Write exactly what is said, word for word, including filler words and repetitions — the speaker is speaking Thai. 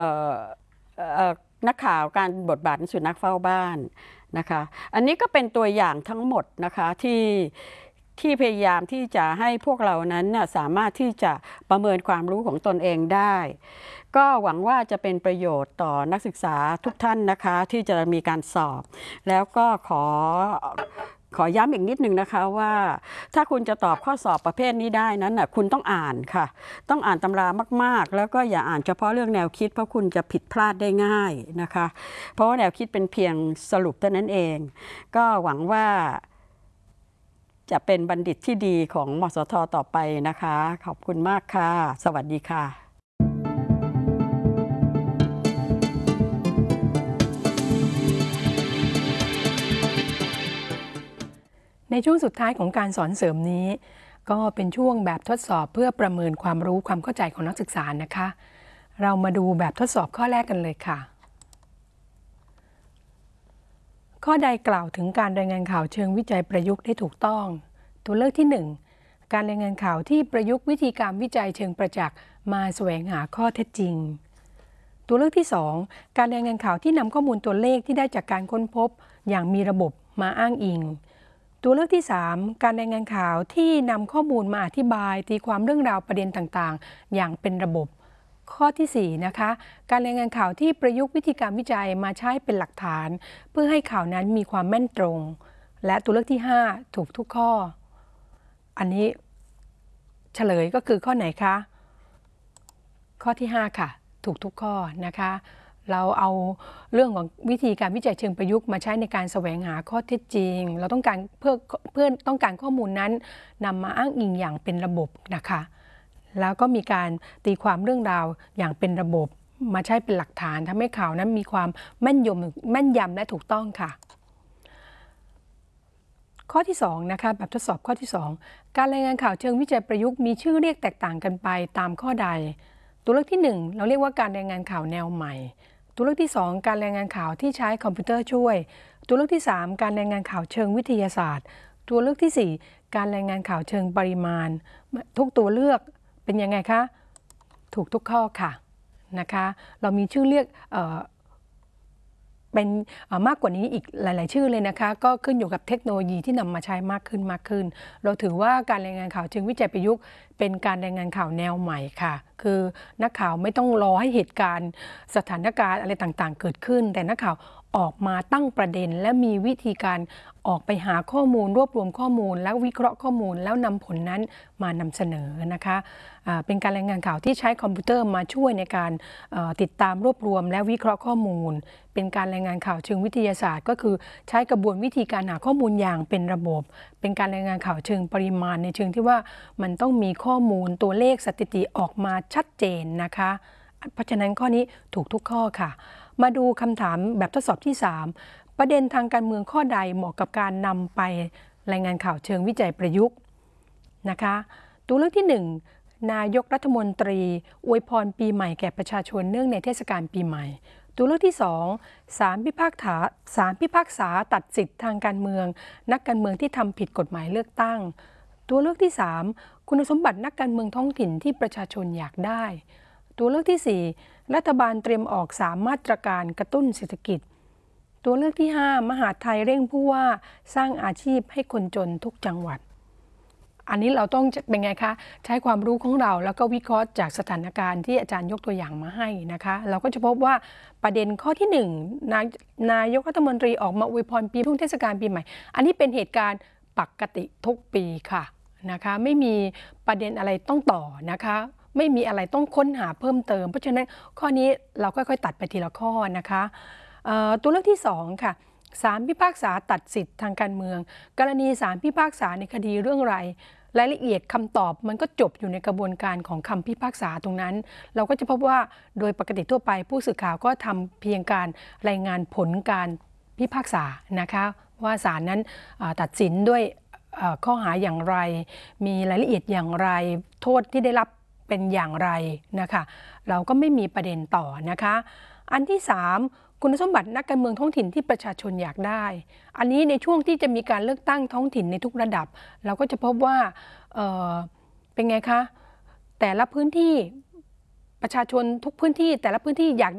นักข่าวการบทบาทสุนัขเฝ้าบ้านนะคะอันนี้ก็เป็นตัวอย่างทั้งหมดนะคะที่ที่พยายามที่จะให้พวกเรานั้นสามารถที่จะประเมินความรู้ของตนเองได้ก็หวังว่าจะเป็นประโยชน์ต่อนักศึกษาทุกท่านนะคะที่จะมีการสอบแล้วก็ขอขอย้ำอีกนิดนึงนะคะว่าถ้าคุณจะตอบข้อสอบประเภทนี้ได้นั้นน่ะคุณต้องอ่านค่ะต้องอ่านตำรามากๆแล้วก็อย่าอ่านเฉพาะเรื่องแนวคิดเพราะคุณจะผิดพลาดได้ง่ายนะคะเพราะว่าแนวคิดเป็นเพียงสรุปเท่านั้นเองก็หวังว่าจะเป็นบัณฑิตที่ดีของมสท.ต่อไปนะคะขอบคุณมากค่ะสวัสดีค่ะในช่วงสุดท้ายของการสอนเสริมนี้ก็เป็นช่วงแบบทดสอบเพื่อประเมินความรู้ความเข้าใจของนักศึกษานะคะเรามาดูแบบทดสอบข้อแรกกันเลยค่ะข้อใดกล่าวถึงการรายงานข่าวเชิงวิจัยประยุกต์ได้ถูกต้องตัวเลือกที่หนึ่งการรายงานข่าวที่ประยุกต์วิธีการวิจัยเชิงประจักษ์มาแสวงหาข้อเท็จจริงตัวเลือกที่สองการรายงานข่าวที่นำข้อมูลตัวเลขที่ได้จากการค้นพบอย่างมีระบบมาอ้างอิงตัวเลือกที่สามการรายงานข่าวที่นำข้อมูลมาอธิบายตีความเรื่องราวประเด็นต่างๆอย่างเป็นระบบข้อที่สี่นะคะการรายงานข่าวที่ประยุกต์วิธีการวิจัยมาใช้เป็นหลักฐานเพื่อให้ข่าวนั้นมีความแม่นตรงและตัวเลือกที่ห้าถูกทุกข้ออันนี้เฉลยก็คือข้อไหนคะข้อที่ห้าค่ะถูกทุกข้อนะคะเราเอาเรื่องของวิธีการวิจัยเชิงประยุกต์มาใช้ในการแสวงหาข้อเท็จจริงเราต้องการเพื่อเพื่อต้องการข้อมูลนั้นนำมาอ้างอิงอย่างเป็นระบบนะคะแล้วก็มีการตีความเรื่องราวอย่างเป็นระบบมาใช้เป็นหลักฐานทำให้ข่าวนั้นมีความแม่นยำแม่นยำและถูกต้องค่ะข้อที่สองนะคะแบบทดสอบข้อที่สองการรายงานข่าวเชิงวิจัยประยุกต์มีชื่อเรียกแตกต่างกันไปตามข้อใดตัวเลือกที่หนึ่งเราเรียกว่าการรายงานข่าวแนวใหม่ตัวเลือกที่สองการรายงานข่าวที่ใช้คอมพิวเตอร์ช่วยตัวเลือกที่สามการรายงานข่าวเชิงวิทยาศาสตร์ตัวเลือกที่สี่การรายงานข่าวเชิงปริมาณทุกตัวเลือกเป็นยังไงคะถูกทุกข้อค่ะนะคะเรามีชื่อเรียกเอ่อเป็นมากกว่านี้อีกหลายๆชื่อเลยนะคะก็ขึ้นอยู่กับเทคโนโลยีที่นำมาใช้มากขึ้นมากขึ้นเราถือว่าการรายงานข่าวเชิงวิจัยประยุกต์เป็นการรายงานข่าวแนวใหม่ค่ะคือนักข่าวไม่ต้องรอให้เหตุการณ์สถานการณ์อะไรต่างๆเกิดขึ้นแต่นักข่าวออกมาตั้งประเด็นและมีวิธีการออกไปหาข้อมูลรวบรวมข้อมูลแล้ววิเคราะห์ข้อมูลแล้วนำผลนั้นมานำเสนอนะคะเป็นการรายงานข่าวที่ใช้คอมพิวเตอร์มาช่วยในการติดตามรวบรวมและวิเคราะห์ข้อมูลเป็นการรายงานข่าวเชิงวิทยาศาสตร์ก็คือใช้กระบวนวิธีการหาข้อมูลอย่างเป็นระบบเป็นการรายงานข่าวเชิงปริมาณในเชิงที่ว่ามันต้องมีข้อมูลตัวเลขสถิติออกมาชัดเจนนะคะเพราะฉะนั้นข้อนี้ถูกทุกข้อค่ะมาดูคำถามแบบทดสอบที่สามประเด็นทางการเมืองข้อใดเหมาะกับการนำไปรายงานข่าวเชิงวิจัยประยุกต์นะคะตัวเลือกที่หนึ่งนายกรัฐมนตรีอวยพรปีใหม่แก่ประชาชนเนื่องในเทศกาลปีใหม่ตัวเลือกที่สองศาลพิพากษาศาลพิพากษาตัดสิทธิทางการเมืองนักการเมืองที่ทำผิดกฎหมายเลือกตั้งตัวเลือกที่สามคุณสมบัตินักการเมืองท้องถิ่นที่ประชาชนอยากได้ตัวเลือกที่สี่รัฐบาลเตรียมออกสามมาตรการกระตุ้นเศรษฐกิจตัวเลือกที่ห้ามหาดไทยเร่งผู้ว่าสร้างอาชีพให้คนจนทุกจังหวัดอันนี้เราต้องเป็นไงคะใช้ความรู้ของเราแล้วก็วิเคราะห์จากสถานการณ์ที่อาจารย์ยกตัวอย่างมาให้นะคะเราก็จะพบว่าประเด็นข้อที่หนึ่งนายนายกรัฐมนตรีออกมาอวยพรปีช่วงเทศกาลปีใหม่อันนี้เป็นเหตุการณ์ปกติทุกปีค่ะนะคะไม่มีประเด็นอะไรต้องต่อนะคะไม่มีอะไรต้องค้นหาเพิ่มเติมเพราะฉะนั้นข้อนี้เราค่อยๆตัดไปทีละข้อนะคะตัวเลือกที่สองค่ะศาลพิพากษาตัดสิทธิ์ทางการเมืองกรณีศาลพิพากษาในคดีเรื่องไรรายละเอียดคำตอบมันก็จบอยู่ในกระบวนการของคำพิพากษาตรงนั้นเราก็จะพบว่าโดยปกติทั่วไปผู้สื่อข่าวก็ทำเพียงการรายงานผลการพิพากษานะคะว่าศาลนั้นตัดสินด้วยข้อหาอย่างไรมีรายละเอียดอย่างไรโทษที่ได้รับเป็นอย่างไรนะคะเราก็ไม่มีประเด็นต่อนะคะอันที่สามคุณสมบัตินักการเมืองท้องถิ่นที่ประชาชนอยากได้อันนี้ในช่วงที่จะมีการเลือกตั้งท้องถิ่นในทุกระดับเราก็จะพบว่า เอ่อ เป็นไงคะแต่ละพื้นที่ประชาชนทุกพื้นที่แต่ละพื้นที่อยาก